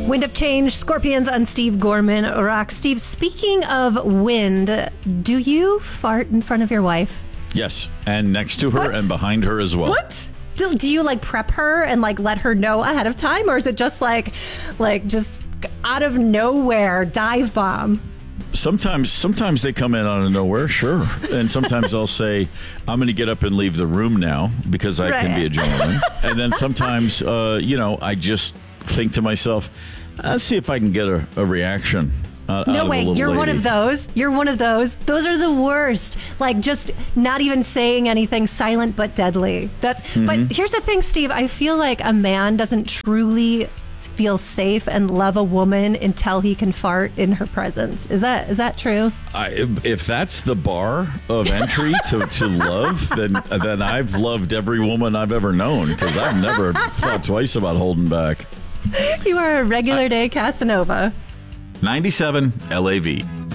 Wind of Change, Scorpions on Steve Gorman Rock. Steve, speaking of wind, do you fart in front of your wife? Yes, and next to her and behind her as well. What? Do you like prep her and like let her know ahead of time, or is it just like just out of nowhere dive bomb? Sometimes they come in out of nowhere, sure. And sometimes I'll say, I'm going to get up and leave the room now because I can be a gentleman. And then sometimes, I just think to myself, let's see if I can get a reaction. No way, you're lady. one of those. You're one of those. Those are the worst. Like just not even saying anything, silent but deadly. But here's the thing, Steve. I feel like a man doesn't truly feel safe and love a woman until he can fart in her presence. Is that true? If that's the bar of entry to love, then I've loved every woman I've ever known because I've never thought twice about holding back. You are a regular day Casanova. 97 LAV.